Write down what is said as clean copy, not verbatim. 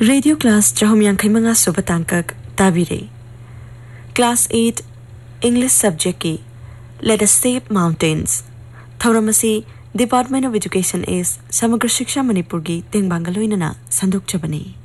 Radio Class Trahum Yankhaimanga Subatankak Tabire. Class 8 English Subject Ki Let Us Save Mountains. Thauramasi Department of Education is Samagra Shiksha Manipur gi Tengbangaloinana Sanduk Chabani.